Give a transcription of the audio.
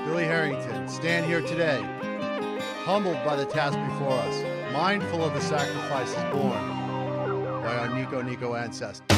Billy Harrington, stand here today, humbled by the task before us, mindful of the sacrifices borne by our Nico ancestors.